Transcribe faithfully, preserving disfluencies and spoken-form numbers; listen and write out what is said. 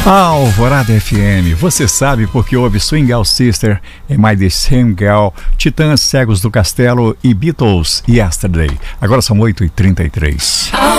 Alvorada F M, você sabe porque houve Swing Out Sister, Am I The Same Girl, Titãs, Cegos do Castelo e Beatles, Yesterday. Agora são oito e trinta e três.